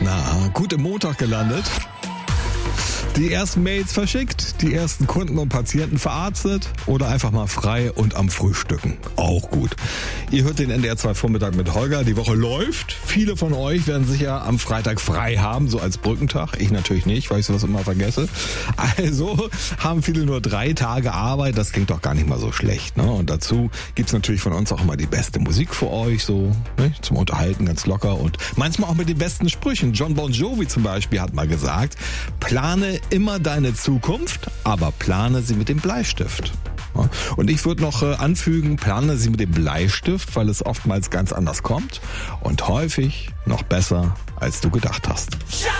Na, gut im Montag gelandet. Die ersten Mails verschickt, die ersten Kunden und Patienten verarztet oder einfach mal frei und am Frühstücken. Auch gut. Ihr hört den NDR 2 Vormittag mit Holger. Die Woche läuft. Viele von euch werden sicher am Freitag frei haben, so als Brückentag. Ich natürlich nicht, weil ich sowas immer vergesse. Also haben viele nur 3 Tage Arbeit. Das klingt doch gar nicht mal so schlecht, ne? Und dazu gibt's natürlich von uns auch immer die beste Musik für euch, so, ne? Zum Unterhalten ganz locker und manchmal auch mit den besten Sprüchen. John Bon Jovi zum Beispiel hat mal gesagt, plane immer deine Zukunft, aber plane sie mit dem Bleistift. Und ich würde noch anfügen, plane sie mit dem Bleistift, weil es oftmals ganz anders kommt und häufig noch besser, als du gedacht hast.